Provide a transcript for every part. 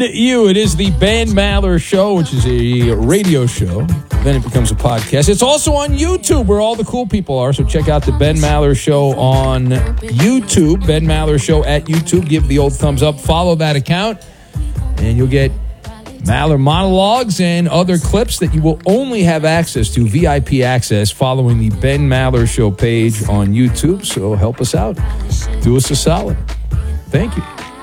you. It is the Ben Maller Show, which is a radio show. Then it becomes a podcast. It's also on YouTube, where all the cool people are. So check out the Ben Maller Show on YouTube. Ben Maller Show at YouTube. Give the old thumbs up. Follow that account, and you'll get Maller monologues and other clips that you will only have access to, VIP access, following the Ben Maller Show page on YouTube. So help us out. Do us a solid. Thank you.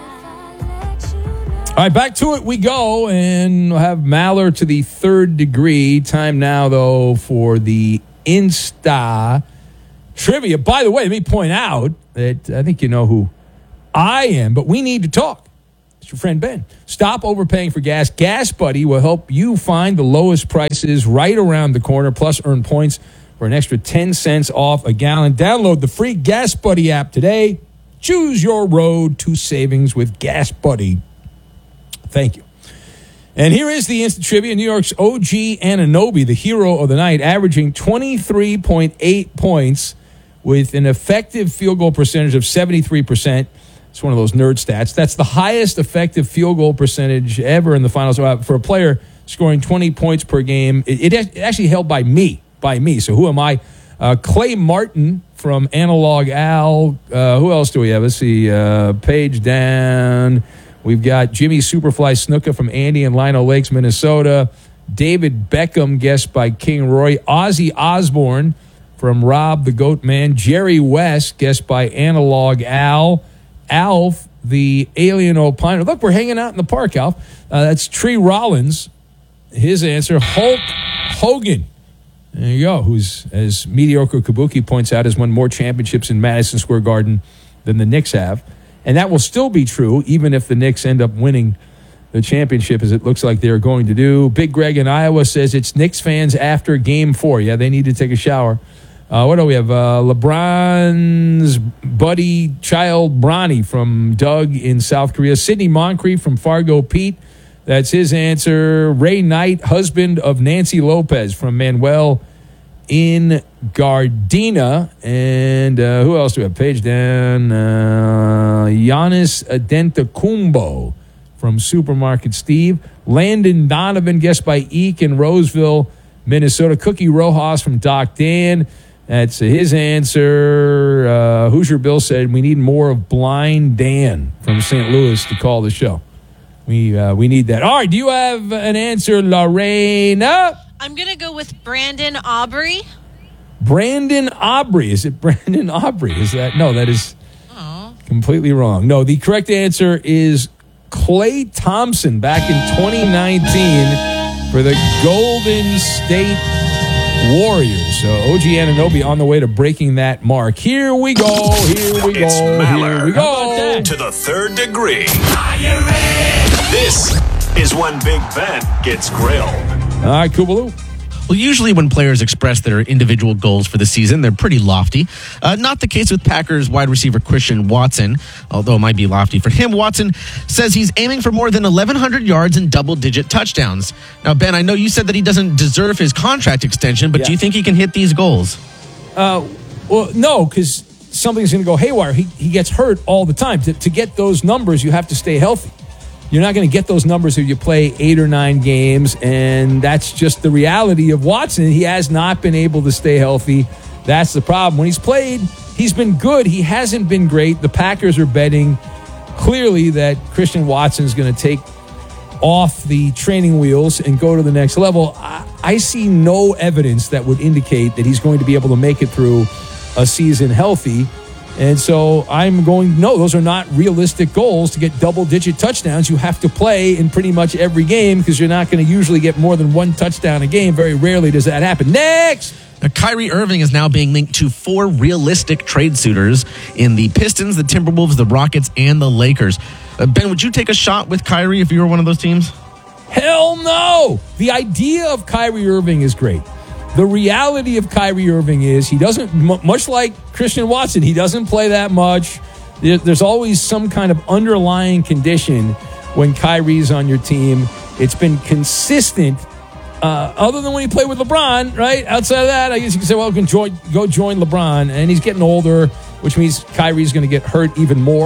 All right, back to it we go, and we'll have Maller to the third degree. Time now, though, for the Insta trivia. By the way, let me point out that I think you know who I am, but we need to talk. It's your friend Ben. Stop overpaying for gas. Gas Buddy will help you find the lowest prices right around the corner, plus earn points for an extra 10 cents off a gallon. Download the free Gas Buddy app today. Choose your road to savings with Gas Buddy. Thank you. And here is the instant trivia. New York's OG Anunoby, the hero of the night, averaging 23.8 points with an effective field goal percentage of 73%. It's one of those nerd stats. That's the highest effective field goal percentage ever in the finals for a player scoring 20 points per game. It actually held by me. So who am I? Clay Martin from Analog Al. Who else do we have? Let's see. Page down. We've got Jimmy Superfly Snuka from Andy and Lino Lakes, Minnesota. David Beckham, guest by King Roy. Ozzy Osbourne from Rob the Goat Man. Jerry West, guest by Analog Al. Alf, the Alien Opiner. Look, we're hanging out in the park, Alf. That's Tree Rollins. His answer, Hulk Hogan. There you go. Who's, as Mediocre Kabuki points out, has won more championships in Madison Square Garden than the Knicks have. And that will still be true, even if the Knicks end up winning the championship, as it looks like they're going to do. Big Greg in Iowa says it's Knicks fans after Game 4. Yeah, they need to take a shower. What do we have? LeBron's buddy, child, Bronny from Doug in South Korea. Sidney Moncrief from Fargo Pete. That's his answer. Ray Knight, husband of Nancy Lopez from Manuel in Gardena. And who else do we have? Page down. Giannis Adentacumbo from Supermarket Steve. Landon Donovan, guest by Eek in Roseville, Minnesota. Cookie Rojas from Doc Dan. That's his answer. Hoosier Bill said we need more of Blind Dan from St. Louis to call the show. We need that. All right, do you have an answer, Lorena? I'm going to go with Brandon Aubrey. Brandon Aubrey. Is it Brandon Aubrey? Is that? No, that is completely wrong. No, the correct answer is Klay Thompson back in 2019 for the Golden State Warriors. So OG Anunoby on the way to breaking that mark. Here we go. It's Maller. Here we go. To the third degree. Are you ready? This is when Big Ben gets grilled. All right, Kubaloo. Well, usually when players express their individual goals for the season, they're pretty lofty. Not the case with Packers wide receiver Christian Watson, although it might be lofty for him. Watson says he's aiming for more than 1,100 yards and double-digit touchdowns. Now, Ben, I know you said that he doesn't deserve his contract extension, but do you think he can hit these goals? Well, no, because something's going to go haywire. He gets hurt all the time. To get those numbers, you have to stay healthy. You're not going to get those numbers if you play 8 or 9 games, and that's just the reality of Watson. He has not been able to stay healthy. That's the problem. When he's played, he's been good. He hasn't been great. The Packers are betting clearly that Christian Watson is going to take off the training wheels and go to the next level. I see no evidence that would indicate that he's going to be able to make it through a season healthy. And so I'm going, no, those are not realistic goals to get double-digit touchdowns. You have to play in pretty much every game because you're not going to usually get more than 1 touchdown a game. Very rarely does that happen. Next! Now, Kyrie Irving is now being linked to 4 realistic trade suitors in the Pistons, the Timberwolves, the Rockets, and the Lakers. Ben, would you take a shot with Kyrie if you were one of those teams? Hell no! The idea of Kyrie Irving is great. The reality of Kyrie Irving is he doesn't, much like Christian Watson, he doesn't play that much. There's always some kind of underlying condition when Kyrie's on your team. It's been consistent, other than when he played with LeBron, right? Outside of that, I guess you can say, well, go join LeBron. And he's getting older, which means Kyrie's going to get hurt even more.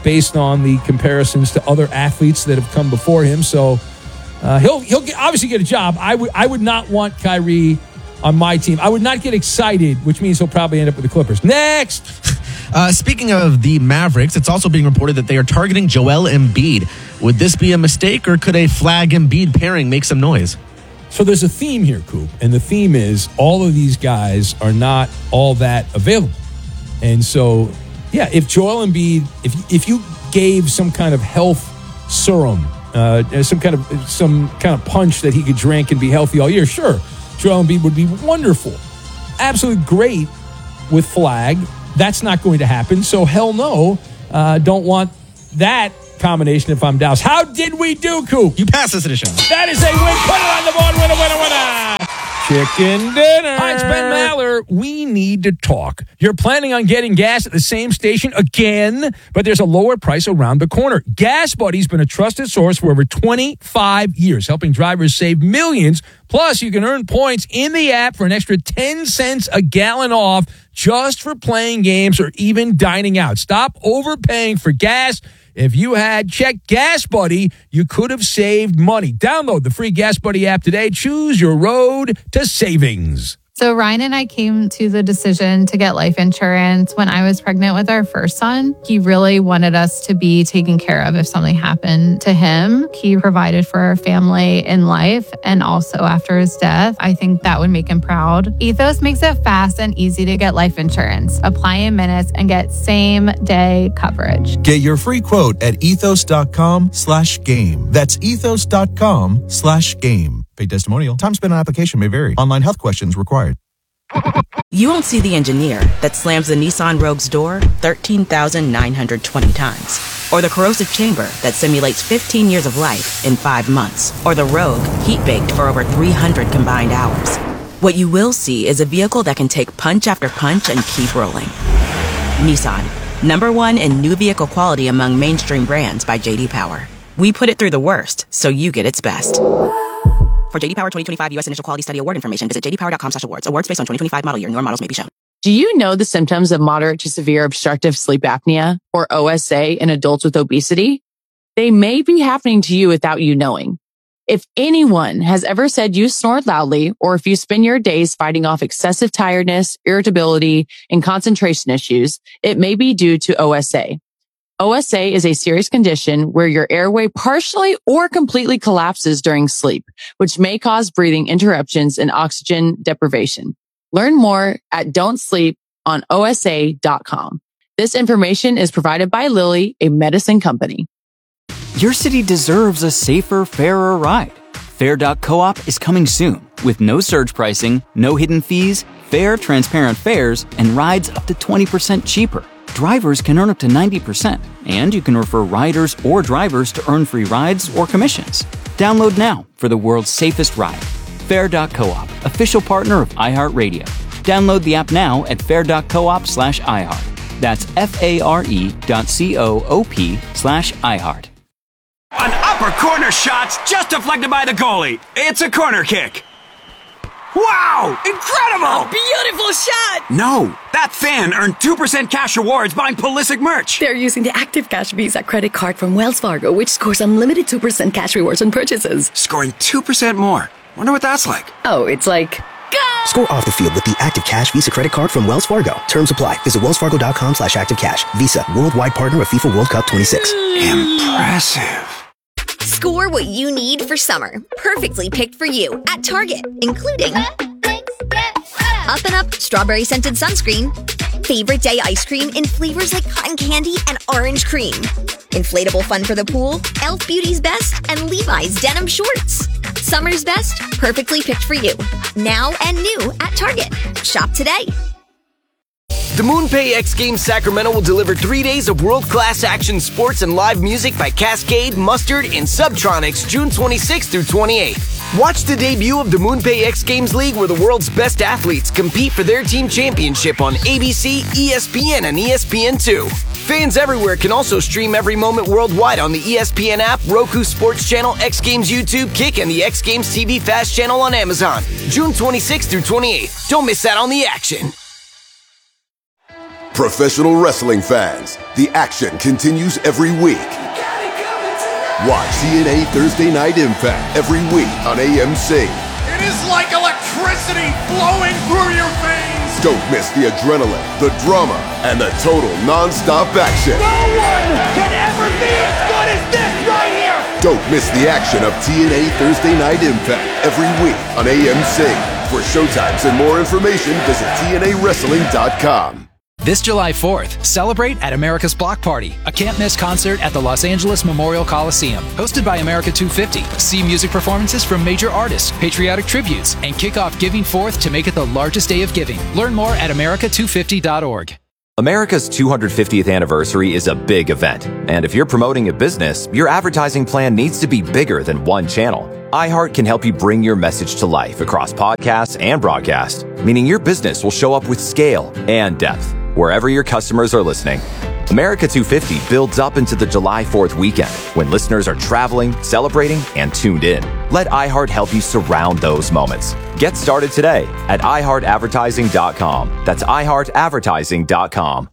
based on the comparisons to other athletes that have come before him. So he'll obviously get a job. I would not want Kyrie on my team. I would not get excited, which means he'll probably end up with the Clippers. Next! Speaking of the Mavericks, it's also being reported that they are targeting Joel Embiid. Would this be a mistake, or could a Flag Embiid pairing make some noise? So there's a theme here, Coop, and the theme is all of these guys are not all that available. And so, yeah, if Joel Embiid, if you gave some kind of health serum, some kind of punch that he could drink and be healthy all year, sure, Joel Embiid would be wonderful, absolutely great with Flag. That's not going to happen. So hell no, don't want that combination if I'm Dallas. How did we do, Coop? You passed this edition. That is a win. Put it on the board. Winner. Chicken dinner. Hi, it's Ben Maller. We need to talk. You're planning on getting gas at the same station again, but there's a lower price around the corner. Gas Buddy's been a trusted source for over 25 years, helping drivers save millions. Plus, you can earn points in the app for an extra 10 cents a gallon off just for playing games or even dining out. Stop overpaying for gas. If you had checked Gas Buddy, you could have saved money. Download the free Gas Buddy app today. Choose your road to savings. So Ryan and I came to the decision to get life insurance when I was pregnant with our first son. He really wanted us to be taken care of if something happened to him. He provided for our family in life and also after his death. I think that would make him proud. Ethos makes it fast and easy to get life insurance. Apply in minutes and get same-day coverage. Get your free quote at ethos.com/game. That's ethos.com/game. Paid testimonial. Time spent on application may vary. Online health questions required. You won't see the engineer that slams the Nissan Rogue's door 13,920 times. Or the corrosive chamber that simulates 15 years of life in 5 months. Or the Rogue heat-baked for over 300 combined hours. What you will see is a vehicle that can take punch after punch and keep rolling. Nissan, #1 in new vehicle quality among mainstream brands by J.D. Power. We put it through the worst, so you get its best. For J.D. Power 2025 U.S. Initial Quality Study Award information, visit jdpower.com/awards. Awards based on 2025 model year. Newer models may be shown. Do you know the symptoms of moderate to severe obstructive sleep apnea, or OSA, in adults with obesity? They may be happening to you without you knowing. If anyone has ever said you snore loudly, or if you spend your days fighting off excessive tiredness, irritability, and concentration issues, it may be due to OSA. OSA is a serious condition where your airway partially or completely collapses during sleep, which may cause breathing interruptions and oxygen deprivation. Learn more at don'tsleeponosa.com. This information is provided by Lilly, a medicine company. Your city deserves a safer, fairer ride. Fair.coop is coming soon with no surge pricing, no hidden fees, fair, transparent fares, and rides up to 20% cheaper. Drivers can earn up to 90%, and you can refer riders or drivers to earn free rides or commissions. Download now for the world's safest ride. Fair.coop, official partner of iHeartRadio. Download the app now at fair.coop/iHeart. That's FARE.coop/iHeart. An upper corner shot's just deflected by the goalie. It's a corner kick. Wow! Incredible! Beautiful shot! No, that fan earned 2% cash rewards buying Pulisic merch. They're using the Active Cash Visa credit card from Wells Fargo, which scores unlimited 2% cash rewards on purchases. Scoring 2% more. Wonder what that's like. Oh, it's like... Go! Score off the field with the Active Cash Visa credit card from Wells Fargo. Terms apply. Visit wellsfargo.com/activecash. Visa, worldwide partner of FIFA World Cup 26. Impressive. Score what you need for summer. Perfectly picked for you at Target, including Up and Up strawberry scented sunscreen, favorite day ice cream in flavors like cotton candy and orange cream, inflatable fun for the pool, Elf Beauty's Best, and Levi's denim shorts. Summer's best, perfectly picked for you. Now and new at Target. Shop today. The MoonPay X Games Sacramento will deliver 3 days of world-class action sports and live music by Cascade, Mustard, and Subtronics June 26th through 28th. Watch the debut of the MoonPay X Games League, where the world's best athletes compete for their team championship on ABC, ESPN, and ESPN2. Fans everywhere can also stream every moment worldwide on the ESPN app, Roku Sports Channel, X Games YouTube, Kick, and the X Games TV Fast channel on Amazon. June 26th through 28th. Don't miss out on the action. Professional wrestling fans, the action continues every week. Watch TNA Thursday Night Impact every week on AMC. It is like electricity flowing through your veins. Don't miss the adrenaline, the drama, and the total non-stop action. No one can ever be as good as this right here. Don't miss the action of TNA Thursday Night Impact every week on AMC. For showtimes and more information, visit TNAWrestling.com. This July 4th, celebrate at America's Block Party, a can't-miss concert at the Los Angeles Memorial Coliseum. Hosted by America 250, see music performances from major artists, patriotic tributes, and kick off Giving Forth to make it the largest day of giving. Learn more at america250.org. America's 250th anniversary is a big event, and if you're promoting a business, your advertising plan needs to be bigger than one channel. iHeart can help you bring your message to life across podcasts and broadcast, meaning your business will show up with scale and depth wherever your customers are listening. America 250 builds up into the July 4th weekend when listeners are traveling, celebrating, and tuned in. Let iHeart help you surround those moments. Get started today at iHeartAdvertising.com. That's iHeartAdvertising.com.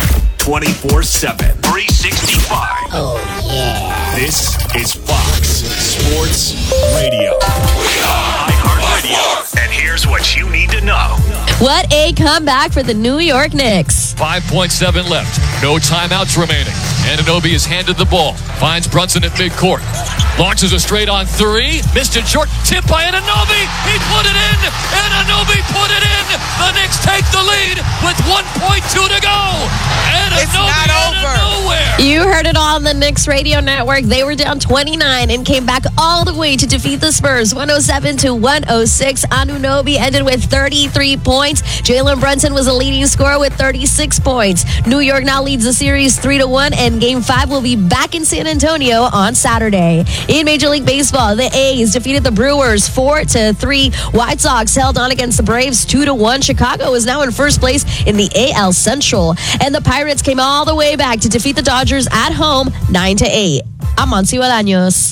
24/7, 365. Oh, yeah. This is Fox Sports Radio. iHeartRadio. And here's what you need to know. What a comeback for the New York Knicks. 5.7 left. No timeouts remaining. Anunoby is handed the ball. Finds Brunson at midcourt. Launches a straight on three. Missed it short. Tipped by Anunoby. He put it in. Anunoby put it in. The Knicks take the lead with 1.2 to go. Anunoby it's not over. Nowhere. You heard it all on the Knicks radio network. They were down 29 and came back all the way to defeat the Spurs 107-106. Anunoby ended with 33 points. Jalen Brunson was a leading scorer with 36 points. New York now leads the series 3-1, and Game 5 will be back in San Antonio on Saturday. In Major League Baseball, the A's defeated the Brewers 4-3. White Sox held on against the Braves 2-1. Chicago is now in first place in the AL Central. And the Pirates came all the way back to defeat the Dodgers at home 9-8. I'm Monty Bolaños.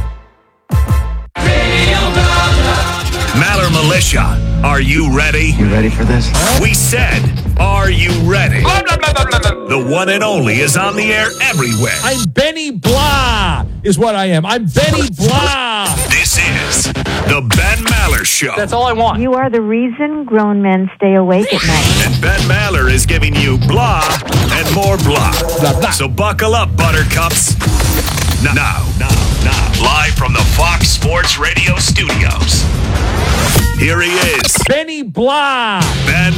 Maller Militia, are you ready? You ready for this? We said, are you ready? The one and only is on the air everywhere. I'm Benny Blah, is what I am. I'm Benny Blah. This is the Ben Maller Show. That's all I want. You are the reason grown men stay awake at night. And Ben Maller is giving you blah and more blah. Blah, blah. So buckle up, buttercups. Now, live from the Fox Sports Radio studios. Here he is, Benny Blah. Ben